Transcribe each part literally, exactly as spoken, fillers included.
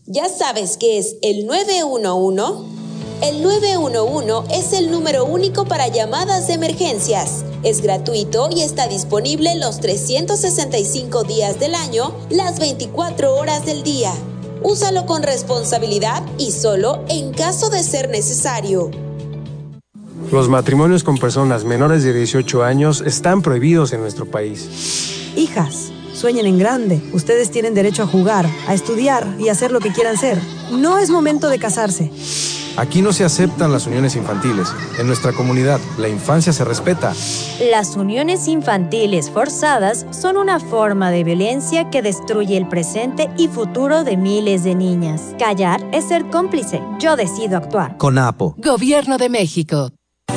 ¿Ya sabes qué es el nueve uno uno? El nueve uno uno es el número único para llamadas de emergencias. Es gratuito y está disponible los trescientos sesenta y cinco días del año, las veinticuatro horas del día. Úsalo con responsabilidad y solo en caso de ser necesario. Los matrimonios con personas menores de dieciocho años están prohibidos en nuestro país. Hijas, sueñen en grande. Ustedes tienen derecho a jugar, a estudiar y a hacer lo que quieran ser. No es momento de casarse. Aquí no se aceptan las uniones infantiles. En nuestra comunidad, la infancia se respeta. Las uniones infantiles forzadas son una forma de violencia que destruye el presente y futuro de miles de niñas. Callar es ser cómplice. Yo decido actuar. CONAPO. Gobierno de México.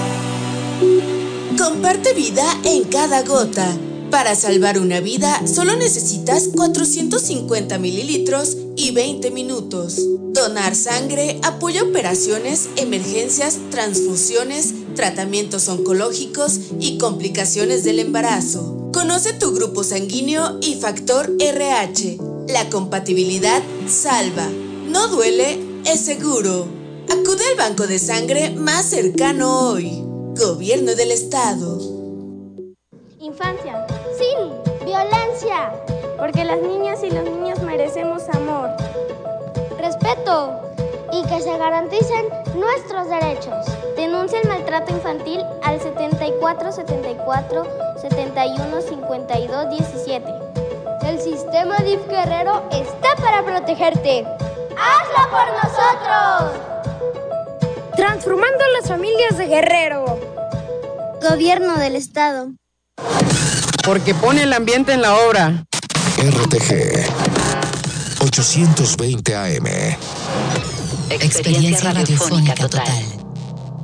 Comparte vida en cada gota. Para salvar una vida, solo necesitas cuatrocientos cincuenta mililitros y veinte minutos. Donar sangre apoya operaciones, emergencias, transfusiones, tratamientos oncológicos y complicaciones del embarazo. Conoce tu grupo sanguíneo y factor R H. La compatibilidad salva. No duele, es seguro. Acude al banco de sangre más cercano hoy. Gobierno del Estado. Infancia, sin violencia, porque las niñas y los niños merecemos amor, respeto y que se garanticen nuestros derechos. Denuncia el maltrato infantil al setenta y cuatro setenta y cuatro setenta y uno cincuenta y dos diecisiete. El sistema D I F Guerrero está para protegerte. ¡Hazlo por nosotros! Transformando las familias de Guerrero. Gobierno del Estado. Porque pone el ambiente en la obra. R T G ochocientos veinte A M. Experiencia radiofónica total.